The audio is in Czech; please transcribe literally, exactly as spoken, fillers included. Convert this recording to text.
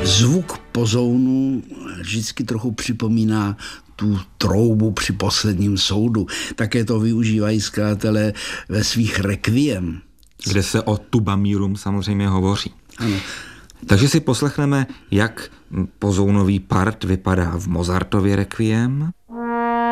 Zvuk pozounu vždycky trochu připomíná tu troubu při posledním soudu. Také to využívají skladatelé ve svých rekviem. Kde se o tubamírum samozřejmě hovoří. Ano. Takže si poslechneme, jak pozounový part vypadá v Mozartově rekviem